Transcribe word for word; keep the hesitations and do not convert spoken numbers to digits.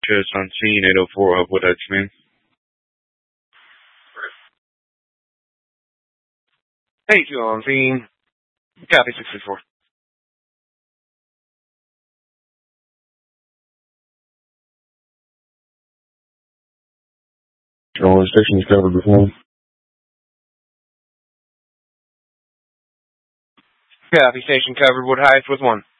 Test on scene, eight oh four up with X-Men. eight two on scene. Copy, six six four. All stations covered before. Copy, station covered. Wood Heights with one.